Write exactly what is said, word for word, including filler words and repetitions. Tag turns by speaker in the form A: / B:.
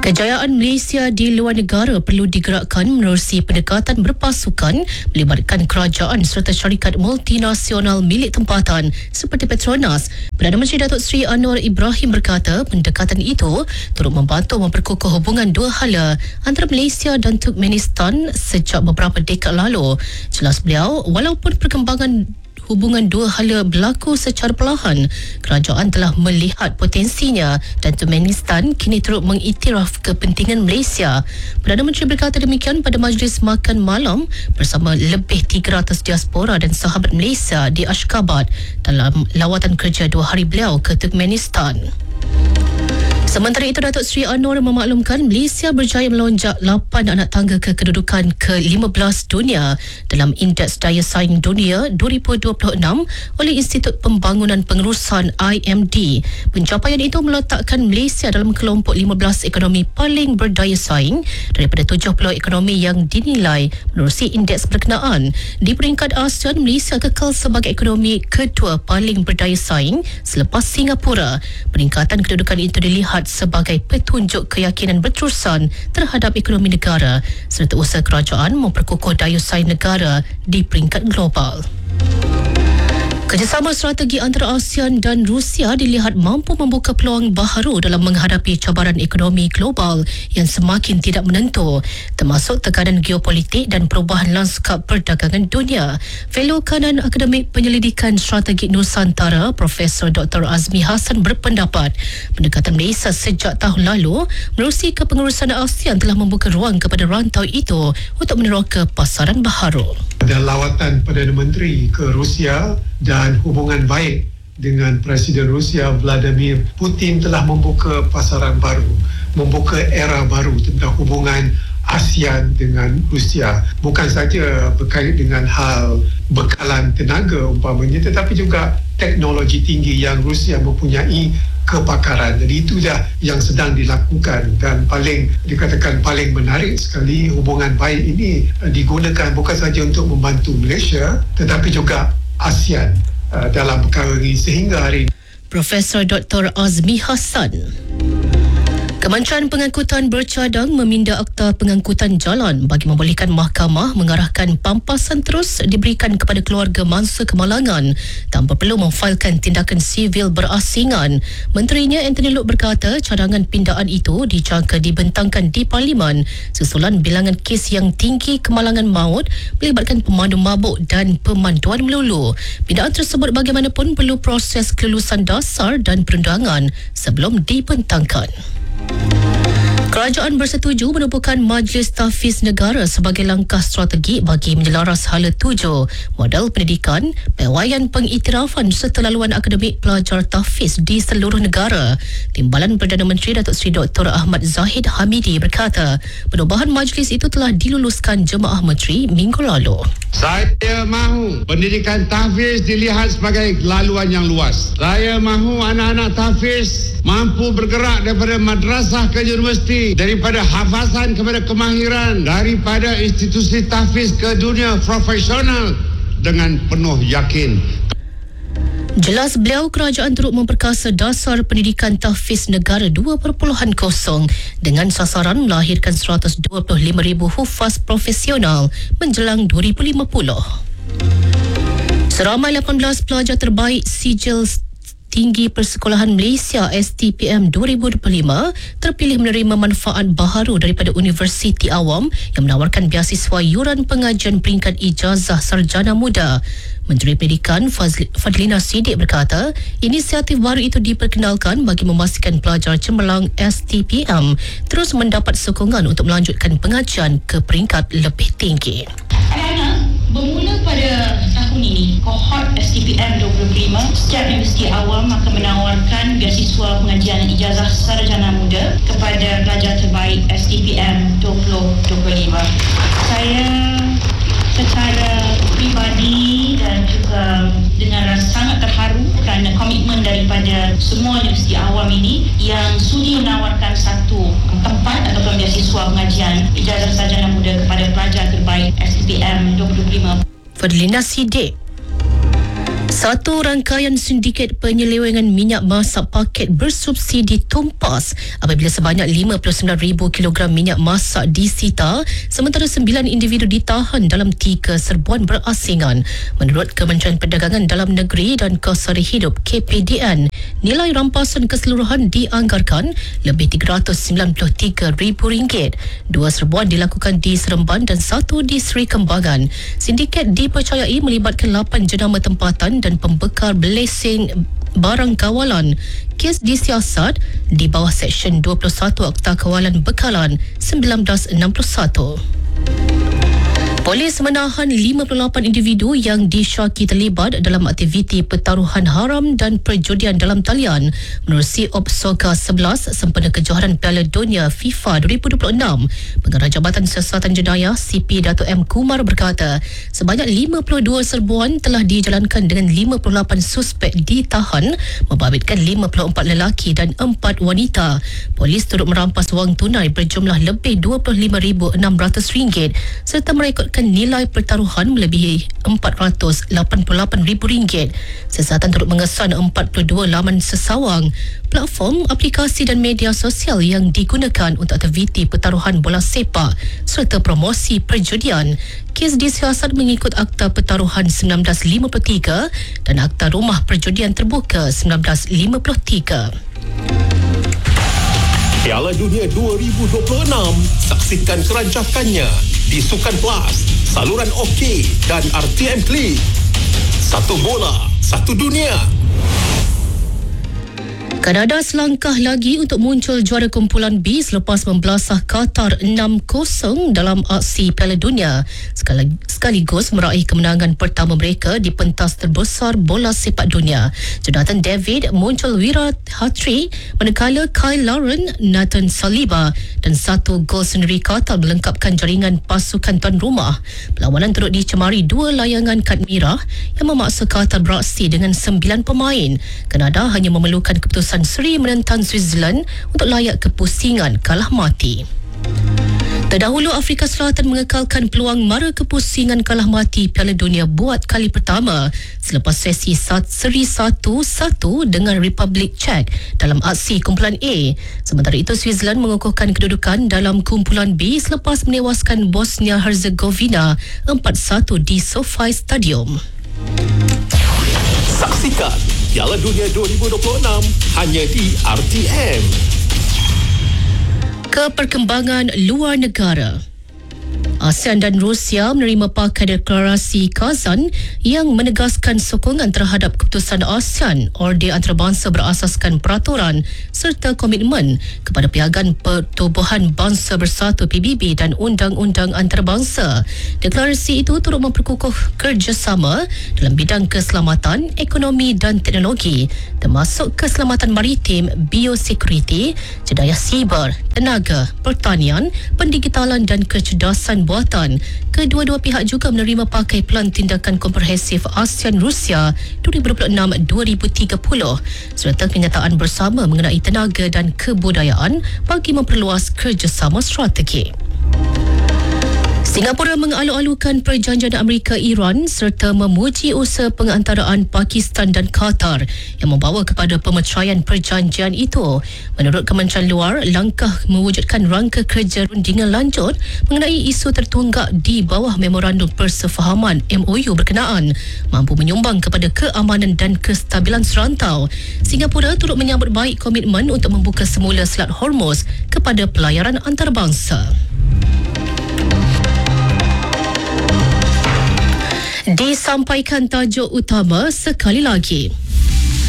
A: Kejayaan Malaysia di luar negara perlu digerakkan menerusi pendekatan berpasukan melibatkan kerajaan serta syarikat multinasional milik tempatan seperti Petronas. Perdana Menteri Datuk Seri Anwar Ibrahim berkata pendekatan itu turut membantu memperkukuh hubungan dua hala antara Malaysia dan Turkmenistan sejak beberapa dekad lalu. Jelas beliau, walaupun perkembangan hubungan dua hala berlaku secara perlahan, kerajaan telah melihat potensinya dan Turkmenistan kini turut mengiktiraf kepentingan Malaysia. Perdana Menteri berkata demikian pada majlis makan malam bersama lebih tiga ratus diaspora dan sahabat Malaysia di Ashgabat dalam lawatan kerja dua hari beliau ke Turkmenistan. Sementara itu, Datuk Seri Anwar memaklumkan Malaysia berjaya melonjak lapan anak tangga ke kedudukan ke lima belas dunia dalam Indeks Daya Saing Dunia dua ribu dua puluh enam oleh Institut Pembangunan Pengurusan I M D. Pencapaian itu meletakkan Malaysia dalam kelompok lima belas ekonomi paling berdaya saing daripada tujuh puluh ekonomi yang dinilai menerusi indeks berkenaan. Di peringkat ASEAN, Malaysia kekal sebagai ekonomi kedua paling berdaya saing selepas Singapura. Peningkatan kedudukan itu dilihat sebagai petunjuk keyakinan berterusan terhadap ekonomi negara serta usaha kerajaan memperkukuh daya saing negara di peringkat global. Kerjasama strategi antara ASEAN dan Rusia dilihat mampu membuka peluang baharu dalam menghadapi cabaran ekonomi global yang semakin tidak menentu, termasuk tekanan geopolitik dan perubahan lanskap perdagangan dunia. Fellow Kanan Akademik Penyelidikan Strategi Nusantara Profesor Doktor Azmi Hassan berpendapat pendekatan Malaysia sejak tahun lalu menerusi kepengurusan ASEAN telah membuka ruang kepada rantau itu untuk meneroka pasaran baharu.
B: Ada lawatan Perdana Menteri ke Rusia dan hubungan baik dengan Presiden Rusia Vladimir Putin telah membuka pasaran baru, membuka era baru tentang hubungan ASEAN dengan Rusia. Bukan saja berkait dengan hal bekalan tenaga umpamanya, tetapi juga teknologi tinggi yang Rusia mempunyai kepakaran. Jadi itulah yang sedang dilakukan dan paling dikatakan paling menarik sekali hubungan baik ini digunakan bukan saja untuk membantu Malaysia tetapi juga ASEAN uh, dalam perkara ini sehingga hari ini.
A: Profesor Doktor Azmi Hassan. Kementerian Pengangkutan bercadang meminda Akta Pengangkutan Jalan bagi membolehkan mahkamah mengarahkan pampasan terus diberikan kepada keluarga mangsa kemalangan tanpa perlu memfailkan tindakan sivil berasingan. Menterinya Anthony Loke berkata cadangan pindaan itu dijangka dibentangkan di Parlimen susulan bilangan kes yang tinggi kemalangan maut melibatkan pemandu mabuk dan pemanduan melulu. Pindaan tersebut bagaimanapun perlu proses kelulusan dasar dan perundangan sebelum dibentangkan. Kerajaan bersetuju menubuhkan Majlis Tahfiz Negara sebagai langkah strategi bagi menyelaras hala tuju modal pendidikan, piawaian pengiktirafan serta laluan akademik pelajar tahfiz di seluruh negara. Timbalan Perdana Menteri Datuk Seri Doktor Ahmad Zahid Hamidi berkata penubuhan majlis itu telah diluluskan Jemaah Menteri minggu lalu.
C: Saya mahu pendidikan tahfiz dilihat sebagai laluan yang luas. Saya mahu anak-anak tahfiz mampu bergerak daripada madrasah ke universiti, daripada hafazan kepada kemahiran, daripada institusi tahfiz ke dunia profesional dengan penuh yakin.
A: Jelas beliau, kerajaan turut memperkasa dasar pendidikan tahfiz negara dua titik kosong dengan sasaran melahirkan seratus dua puluh lima ribu hufaz profesional menjelang dua ribu lima puluh. Seramai lapan belas pelajar terbaik sijil Tinggi Persekolahan Malaysia S T P M dua ribu dua puluh lima terpilih menerima manfaat baharu daripada Universiti Awam yang menawarkan beasiswa yuran pengajian peringkat ijazah sarjana muda. Menteri Pendidikan Fadlina Siddiq berkata inisiatif baru itu diperkenalkan bagi memastikan pelajar cemerlang S T P M terus mendapat sokongan untuk melanjutkan pengajian ke peringkat lebih tinggi.
D: Anak-anak, bermula pada tahun ini, kohort S T P M dua puluh lima, setiap Universiti Awam akan menawarkan beasiswa pengajian ijazah sarjana muda kepada pelajar terbaik S T P M dua ribu dua puluh lima. Saya secara pribadi dan juga dengan rasa sangat terharu kerana komitmen daripada semua Universiti Awam ini yang sudi menawarkan satu tempat ataupun beasiswa pengajian ijazah sarjana muda kepada pelajar terbaik S T P M dua ribu dua puluh lima.
A: Fadlina Siddiq. Satu rangkaian sindiket penyelewengan minyak masak paket bersubsidi tumpas apabila sebanyak lima puluh sembilan ribu kilogram minyak masak disita, sementara sembilan individu ditahan dalam tiga serbuan berasingan. Menurut Kementerian Perdagangan Dalam Negeri dan Kos Sara Hidup K P D N, nilai rampasan keseluruhan dianggarkan lebih tiga ratus sembilan puluh tiga ribu ringgit. Dua serbuan dilakukan di Seremban dan satu di Seri Kembangan. Sindiket dipercayai melibatkan lapan jenama tempatan dan pembekal belesing barang kawalan. Kes disiasat di bawah Seksyen dua puluh satu Akta Kawalan Bekalan sembilan belas enam puluh satu. Polis menahan lima puluh lapan individu yang disyaki terlibat dalam aktiviti pertaruhan haram dan perjudian dalam talian menerusi Opsoka sebelas sempena kejohanan Piala Dunia FIFA dua ribu dua puluh enam. Pengarah Jabatan Siasatan Jenayah C P Dato' M. Kumar berkata, sebanyak lima puluh dua serbuan telah dijalankan dengan lima puluh lapan suspek ditahan, membabitkan lima puluh empat lelaki dan empat wanita. Polis turut merampas wang tunai berjumlah lebih dua puluh lima ribu enam ratus ringgit serta merekodkan nilai pertaruhan melebihi empat ratus lapan puluh lapan ribu ringgit. Siasatan turut mengesan empat puluh dua laman sesawang, platform, aplikasi dan media sosial yang digunakan untuk aktiviti pertaruhan bola sepak serta promosi perjudian. Kes disiasat mengikut Akta Pertaruhan sembilan belas lima puluh tiga dan Akta Rumah Perjudian Terbuka sembilan belas lima puluh tiga.
E: Piala Dunia dua ribu dua puluh enam, saksikan kerancakannya di Sukan Plus, saluran OK dan R T M Klik. Satu bola, satu dunia.
A: Kanada selangkah lagi untuk muncul juara kumpulan B selepas membelasah Qatar enam kosong dalam aksi Piala Dunia, sekaligus meraih kemenangan pertama mereka di pentas terbesar bola sepak dunia. Jonathan David muncul wirat hat-trick manakala Kyle Lauren, Nathan Saliba dan satu gol sendiri Qatar melengkapkan jaringan pasukan tuan rumah. Perlawanan turut dicemari dua layangan kad merah yang memaksa Qatar beraksi dengan sembilan pemain. Kanada hanya memerlukan keputusan seri menentang Switzerland untuk layak ke pusingan kalah mati. Terdahulu, Afrika Selatan mengekalkan peluang mara kepusingan kalah mati Piala Dunia buat kali pertama selepas sesi seri satu satu dengan Republik Czech dalam aksi kumpulan A. Sementara itu, Switzerland mengukuhkan kedudukan dalam kumpulan B selepas menewaskan Bosnia-Herzegovina empat satu di SoFi Stadium.
E: Saksikan Piala Dunia dua ribu dua puluh enam hanya di R T M.
A: Keperkembangan luar negara. ASEAN dan Rusia menerima pakai deklarasi Kazan yang menegaskan sokongan terhadap keputusan ASEAN Orde Antarabangsa berasaskan peraturan serta komitmen kepada Piagam Pertubuhan Bangsa Bersatu P B B dan Undang-Undang Antarabangsa. Deklarasi itu turut memperkukuh kerjasama dalam bidang keselamatan, ekonomi dan teknologi, termasuk keselamatan maritim, biosekuriti, jenayah siber, tenaga, pertanian, pendigitalan dan kecerdasan buatan. Kedua-dua pihak juga menerima pakai Pelan Tindakan Komprehensif ASEAN-Rusia dua ribu dua puluh enam dua ribu tiga puluh serta kenyataan bersama mengenai tenaga dan kebudayaan bagi memperluas kerjasama strategi. Singapura mengalu-alukan perjanjian Amerika-Iran serta memuji usaha pengantaraan Pakistan dan Qatar yang membawa kepada pemeceraian perjanjian itu. Menurut Kementerian Luar, langkah mewujudkan rangka kerja rundingan lanjut mengenai isu tertunggak di bawah Memorandum Persefahaman M O U berkenaan mampu menyumbang kepada keamanan dan kestabilan serantau. Singapura turut menyambut baik komitmen untuk membuka semula Selat Hormuz kepada pelayaran antarabangsa. Disampaikan tajuk utama sekali lagi.